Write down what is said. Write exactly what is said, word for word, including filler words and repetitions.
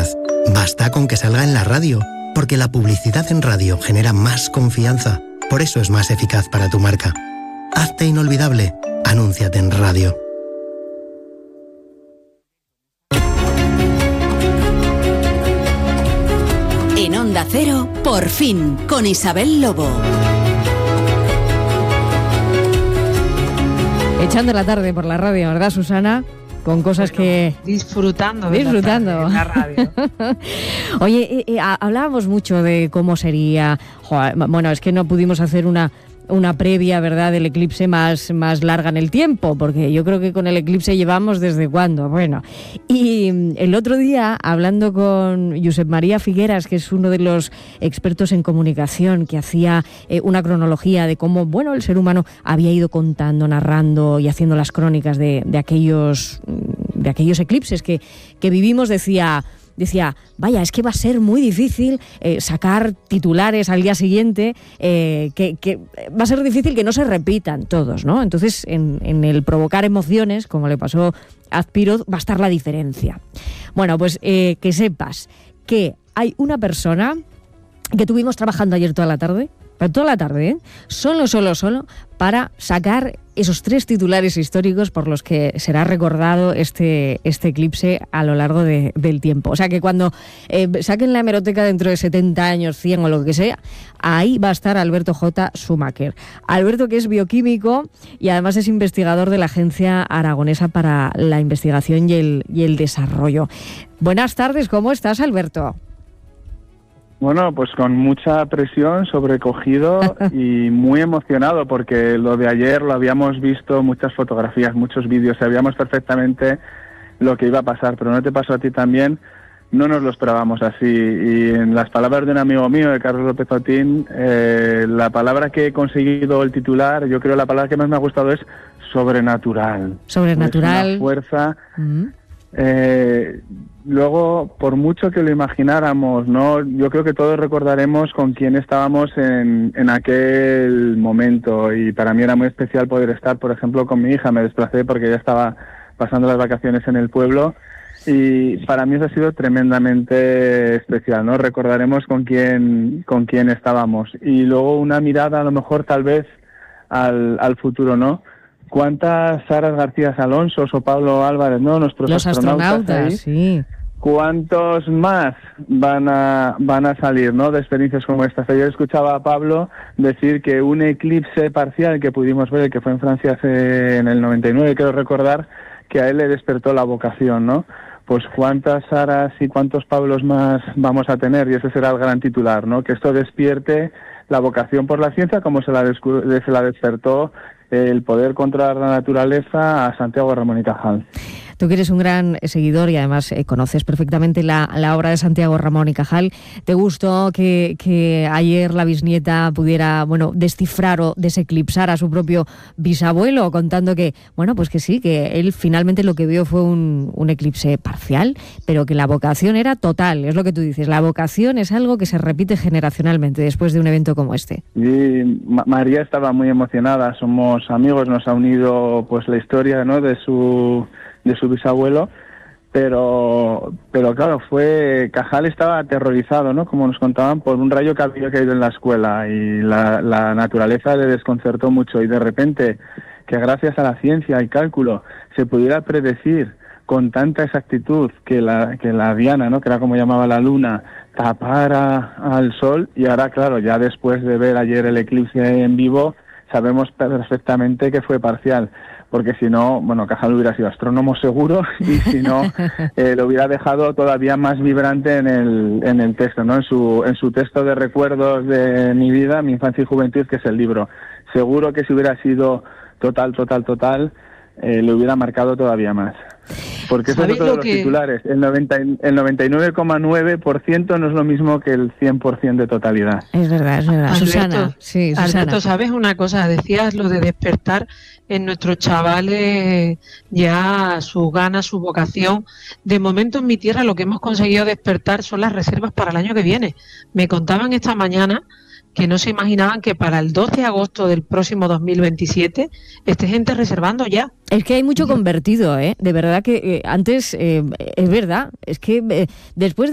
eficaz. Basta con que salga en la radio, porque la publicidad en radio genera más confianza. Por eso es más eficaz para tu marca. Hazte inolvidable. Anúnciate en radio. En Onda Cero, Por Fin, con Isabel Lobo. Echando la tarde por la radio, ¿verdad, Susana? Con cosas bueno, que... Disfrutando. De disfrutando. La, tarde, en la radio. Oye, eh, eh, hablábamos mucho de cómo sería... Joder, bueno, es que no pudimos hacer una... una previa, ¿verdad?, del eclipse más, más larga en el tiempo, porque yo creo que con el eclipse llevamos desde cuándo. Bueno, y el otro día, hablando con Josep María Figueras, que es uno de los expertos en comunicación, que hacía eh, una cronología de cómo, bueno, el ser humano había ido contando, narrando y haciendo las crónicas de, de aquellos de aquellos eclipses que, que vivimos, decía... Decía, vaya, es que va a ser muy difícil eh, sacar titulares al día siguiente, eh, que, que va a ser difícil que no se repitan todos, ¿no? Entonces, en, en el provocar emociones, como le pasó a Azpiroz, va a estar la diferencia. Bueno, pues eh, que sepas que hay una persona que tuvimos trabajando ayer toda la tarde, pero toda la tarde, ¿eh? solo, solo, solo, para sacar esos tres titulares históricos por los que será recordado este, este eclipse a lo largo de, del tiempo. O sea que cuando eh, saquen la hemeroteca dentro de setenta años, cien o lo que sea, ahí va a estar Alberto J. Schumacher. Alberto, que es bioquímico y además es investigador de la Agencia Aragonesa para la Investigación y el, y el Desarrollo. Buenas tardes, ¿cómo estás, Alberto? Bueno, pues con mucha presión, sobrecogido y muy emocionado, porque lo de ayer lo habíamos visto, muchas fotografías, muchos vídeos, sabíamos perfectamente lo que iba a pasar, pero ¿no te pasó a ti también? No nos lo esperábamos así, y en las palabras de un amigo mío, de Carlos López Otín, eh, la palabra que he conseguido el titular, yo creo la palabra que más me ha gustado es sobrenatural. Sobrenatural. Es una fuerza... Mm. Eh, luego, por mucho que lo imagináramos, ¿no? Yo creo que todos recordaremos con quién estábamos en, en aquel momento, y para mí era muy especial poder estar, por ejemplo, con mi hija. Me desplacé porque ella estaba pasando las vacaciones en el pueblo, y para mí eso ha sido tremendamente especial, ¿no? Recordaremos con quién, con quién estábamos, y luego una mirada a lo mejor tal vez al, al futuro, ¿no? ¿Cuántas Saras García Alonso o Pablo Álvarez, no, nuestros Los astronautas, astronautas ahí, sí. ¿Cuántos más van a van a salir, no, de experiencias como estas? Yo escuchaba a Pablo decir que un eclipse parcial que pudimos ver, que fue en Francia hace, en el noventa y nueve, quiero recordar, que a él le despertó la vocación, ¿no? Pues cuántas Saras y cuántos Pablos más vamos a tener, y ese será el gran titular, ¿no? Que esto despierte la vocación por la ciencia, como se la, descu- se la despertó el poder controlar la naturaleza a Santiago Ramón y Cajal. Tú que eres un gran seguidor y además eh, conoces perfectamente la, la obra de Santiago Ramón y Cajal, ¿te gustó que, que ayer la bisnieta pudiera, bueno, descifrar o deseclipsar a su propio bisabuelo, contando que, bueno, pues que sí, que él finalmente lo que vio fue un, un eclipse parcial, pero que la vocación era total? Es lo que tú dices, la vocación es algo que se repite generacionalmente después de un evento como este. Y Ma- María estaba muy emocionada, somos amigos, nos ha unido pues la historia, ¿no?, de su de su bisabuelo, pero pero claro, fue Cajal estaba aterrorizado, ¿no?, como nos contaban, por un rayo que había caído en la escuela, y la, la naturaleza le desconcertó mucho, y de repente que gracias a la ciencia y cálculo se pudiera predecir con tanta exactitud que la que la diana, ¿no?, que era como llamaba la luna, tapara al sol, y ahora claro, ya después de ver ayer el eclipse en vivo, sabemos perfectamente que fue parcial, porque si no, bueno, Cajal hubiera sido astrónomo seguro, y si no, eh, lo hubiera dejado todavía más vibrante en el en el texto, ¿no? En su en su texto de recuerdos de mi vida, mi infancia y juventud, que es el libro. Seguro que si hubiera sido total, total, total, eh, le hubiera marcado todavía más. Porque eso es otro de los que... titulares. El, noventa, el noventa y nueve coma nueve por ciento no es lo mismo que el cien por ciento de totalidad. Es verdad, es verdad. Alberto, Susana, sí, Susana. Alberto, ¿sabes una cosa? Decías lo de despertar en nuestros chavales ya su ganas, su vocación. De momento en mi tierra lo que hemos conseguido despertar son las reservas para el año que viene. Me contaban esta mañana que no se imaginaban que para el doce de agosto del próximo dos mil veintisiete esté gente reservando ya. Es que hay mucho convertido, ¿eh? De verdad que eh, antes, eh, es verdad, es que eh, después de